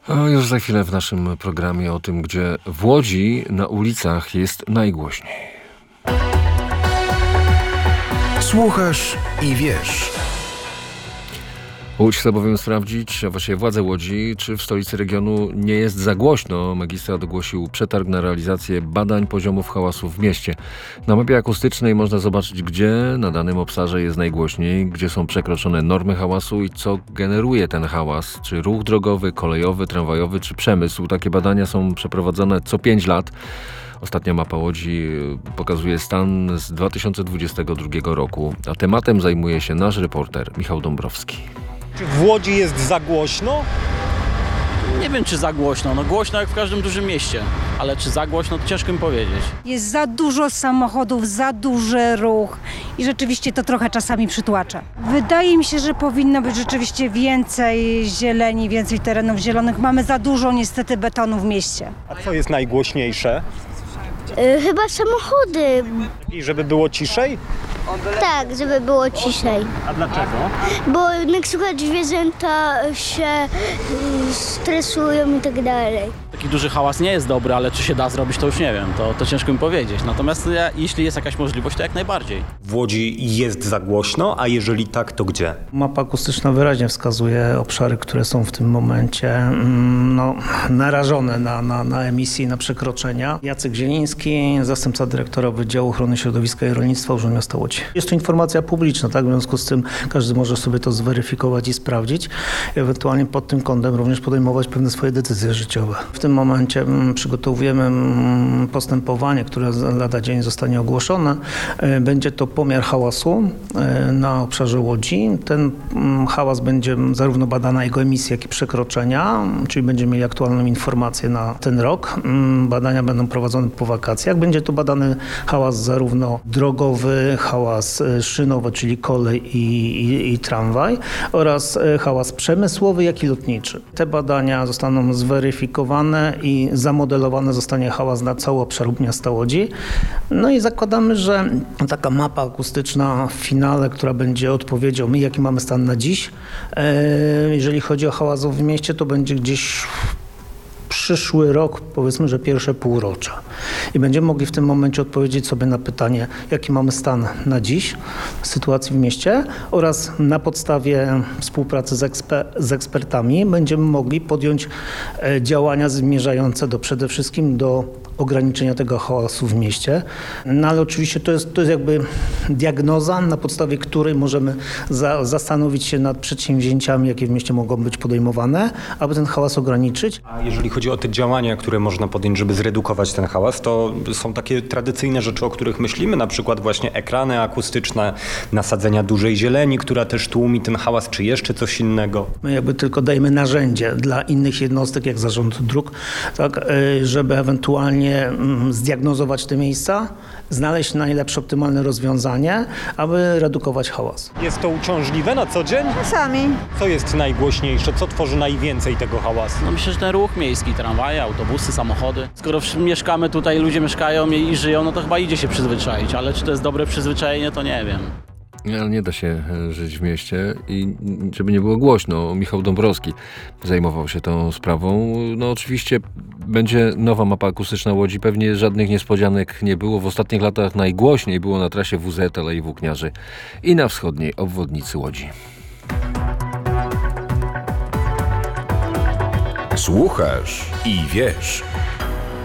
A już za chwilę w naszym programie o tym, gdzie w Łodzi na ulicach jest najgłośniej. Słuchasz i wiesz. Łódź chce bowiem sprawdzić, a właściwie władze Łodzi, czy w stolicy regionu nie jest za głośno. Magistrat ogłosił przetarg na realizację badań poziomów hałasu w mieście. Na mapie akustycznej można zobaczyć, gdzie na danym obszarze jest najgłośniej, gdzie są przekroczone normy hałasu i co generuje ten hałas. Czy ruch drogowy, kolejowy, tramwajowy, czy przemysł. Takie badania są przeprowadzane co 5 lat. Ostatnia mapa Łodzi pokazuje stan z 2022 roku, a tematem zajmuje się nasz reporter Michał Dąbrowski. Czy w Łodzi jest za głośno? Nie wiem, czy za głośno. No głośno jak w każdym dużym mieście, ale czy za głośno, to ciężko mi powiedzieć. Jest za dużo samochodów, za duży ruch i rzeczywiście to trochę czasami przytłacza. Wydaje mi się, że powinno być rzeczywiście więcej zieleni, więcej terenów zielonych. Mamy za dużo niestety betonu w mieście. A co jest najgłośniejsze? Chyba samochody. I żeby było ciszej? Tak, żeby było ciszej. A dlaczego? Bo jak słychać zwierzęta się stresują i tak dalej. Taki duży hałas nie jest dobry, ale czy się da zrobić, to już nie wiem. To ciężko mi powiedzieć. Natomiast jeśli jest jakaś możliwość, to jak najbardziej. W Łodzi jest za głośno, a jeżeli tak, to gdzie? Mapa akustyczna wyraźnie wskazuje obszary, które są w tym momencie narażone na emisje i na przekroczenia. Jacek Zieliński, zastępca dyrektora Wydziału Ochrony Środowiska i Rolnictwa Urzędu Miasta Łodzi. Jest to informacja publiczna, tak? W związku z tym każdy może sobie to zweryfikować i sprawdzić. Ewentualnie pod tym kątem również podejmować pewne swoje decyzje życiowe. W tym momencie przygotowujemy postępowanie, które lada dzień zostanie ogłoszone. Będzie to pomiar hałasu na obszarze Łodzi. Ten hałas będzie zarówno badana jego emisja, jak i przekroczenia, czyli będziemy mieli aktualną informację na ten rok. Badania będą prowadzone po wakacjach. Będzie to badany hałas zarówno drogowy, hałas szynowy, czyli kolej i tramwaj oraz hałas przemysłowy, jak i lotniczy. Te badania zostaną zweryfikowane i zamodelowany zostanie hałas na cały obszar miasta Łodzi. No i zakładamy, że taka mapa akustyczna w finale, która będzie odpowiedzią, jaki mamy stan na dziś, jeżeli chodzi o hałas w mieście, to będzie gdzieś przyszły rok, powiedzmy, że pierwsze półrocze. I będziemy mogli w tym momencie odpowiedzieć sobie na pytanie, jaki mamy stan na dziś sytuacji w mieście oraz na podstawie współpracy z ekspertami będziemy mogli podjąć działania zmierzające przede wszystkim do ograniczenia tego hałasu w mieście. No ale oczywiście to jest jakby diagnoza, na podstawie której możemy zastanowić się nad przedsięwzięciami, jakie w mieście mogą być podejmowane, aby ten hałas ograniczyć. A jeżeli chodzi o te działania, które można podjąć, żeby zredukować ten hałas, to są takie tradycyjne rzeczy, o których myślimy, na przykład właśnie ekrany akustyczne, nasadzenia dużej zieleni, która też tłumi ten hałas, czy jeszcze coś innego? My jakby tylko dajemy narzędzie dla innych jednostek, jak Zarząd Dróg, tak, żeby ewentualnie zdiagnozować te miejsca, znaleźć najlepsze, optymalne rozwiązanie, aby redukować hałas. Jest to uciążliwe na co dzień? Czasami. Co jest najgłośniejsze? Co tworzy najwięcej tego hałasu? No myślę, że ten ruch miejski, tramwaje, autobusy, samochody. Skoro mieszkamy tutaj, ludzie mieszkają i żyją, no to chyba idzie się przyzwyczaić, ale czy to jest dobre przyzwyczajenie, to nie wiem. Ale nie da się żyć w mieście i żeby nie było głośno. Michał Dąbrowski zajmował się tą sprawą. No oczywiście będzie nowa mapa akustyczna Łodzi. Pewnie żadnych niespodzianek nie było. W ostatnich latach najgłośniej było na trasie WZ, Alei Włókniarzy i na wschodniej obwodnicy Łodzi. Słuchasz i wiesz.